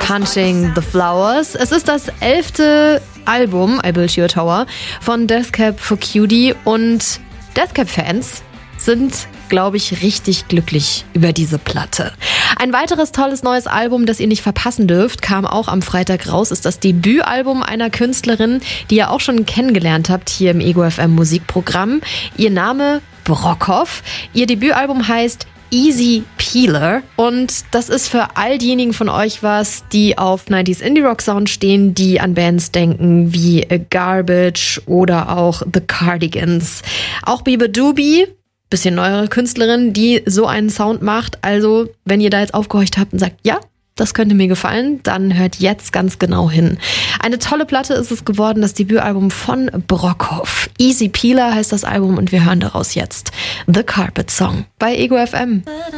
Punching the Flowers. Es ist das 11. Album, I Built Your Tower, von Death Cab for Cutie und Death Cab-Fans sind, glaube ich, richtig glücklich über diese Platte. Ein weiteres tolles neues Album, das ihr nicht verpassen dürft, kam auch am Freitag raus, ist das Debütalbum einer Künstlerin, die ihr auch schon kennengelernt habt hier im Ego FM Musikprogramm. Ihr Name Brockhoff. Ihr Debütalbum heißt Easy Peeler und das ist für all diejenigen von euch was, die auf 90s Indie Rock Sound stehen, die an Bands denken wie Garbage oder auch The Cardigans. Auch Bibi Doobie, bisschen neuere Künstlerin, die so einen Sound macht. Also, wenn ihr da jetzt aufgehorcht habt und sagt, ja, das könnte mir gefallen, dann hört jetzt ganz genau hin. Eine tolle Platte ist es geworden, das Debütalbum von Brockhoff. Easy Peeler heißt das Album und wir hören daraus jetzt The Carpet Song bei Ego FM.